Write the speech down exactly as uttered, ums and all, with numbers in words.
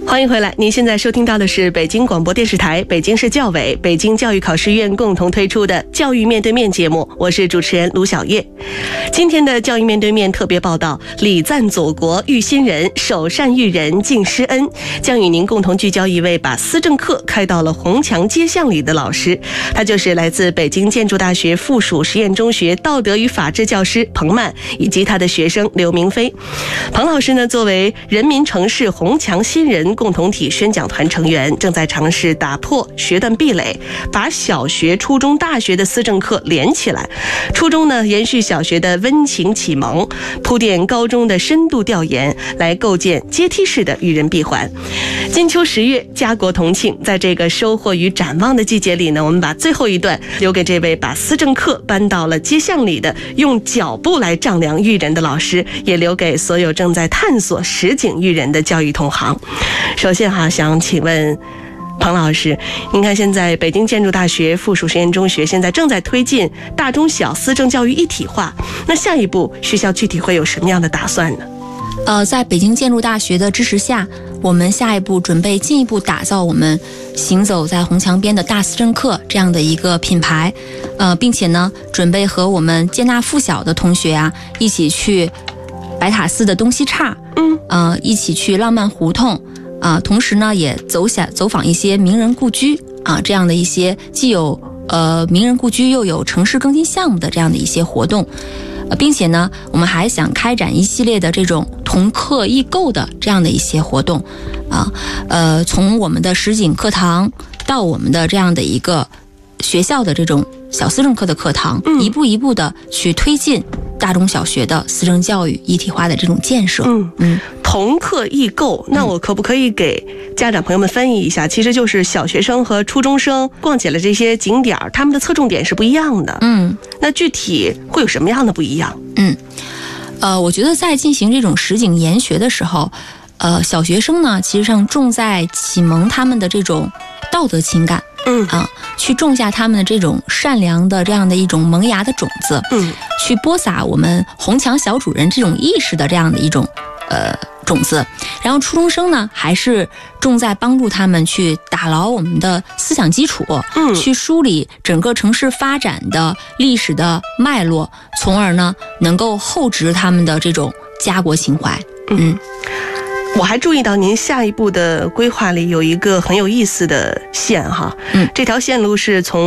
欢迎回来，您现在收听到的是北京广播电视台、北京市教委、北京教育考试院共同推出的教育面对面节目，我是主持人卢晓叶。今天的教育面对面特别报道，礼赞祖国育新人，首善育人敬师恩，将与您共同聚焦一位把思政课开到了红墙街巷里的老师，他就是来自北京建筑大学附属实验中学道德与法治教师彭曼以及他的学生刘明飞。彭老师呢，作为人民城市红墙新人共同体宣讲团成员，正在尝试打破学段壁垒，把小学、初中、大学的思政课连起来。初中呢，延续小学的温情启蒙，铺垫高中的深度调研，来构建阶梯式的育人闭环。金秋十月，家国同庆，在这个收获与展望的季节里呢，我们把最后一段留给这位把思政课搬到了街巷里的，用脚步来丈量育人的老师，也留给所有正在探索实景育人的教育同行。首先哈，想请问彭老师，您看现在北京建筑大学附属实验中学现在正在推进大中小思政教育一体化，那下一步学校具体会有什么样的打算呢？ 呃，在北京建筑大学的支持下，我们下一步准备进一步打造我们行走在红墙边的大思政课这样的一个品牌，呃，并且呢，准备和我们接纳附小的同学啊一起去白塔寺的东西岔，嗯，呃，一起去浪漫胡同。啊、呃，同时呢，也走下走访一些名人故居啊，这样的一些既有呃名人故居又有城市更新项目的这样的一些活动，呃，并且呢，我们还想开展一系列的这种同课异构的这样的一些活动，啊，呃，从我们的实景课堂到我们的这样的一个学校的这种小思政课的课堂，嗯、一步一步的去推进大中小学的思政教育一体化的这种建设。嗯嗯。 同课异构，那我可不可以给家长朋友们翻译一下？其实就是小学生和初中生逛起了这些景点，他们的侧重点是不一样的。嗯，那具体会有什么样的不一样？嗯， 呃，我觉得在进行这种实景研学的时候，呃，小学生呢，其实上重在启蒙他们的这种道德情感。嗯啊，去种下他们的这种善良的这样的一种萌芽的种子。嗯，去播撒我们红墙小主人这种意识的这样的一种呃种子。然后初中生呢，还是重在帮助他们去打牢我们的思想基础，嗯，去梳理整个城市发展的历史的脉络，从而呢能够厚植他们的这种家国情怀。嗯。 我还注意到您下一步的规划里有一个很有意思的线哈，嗯，这条线路是从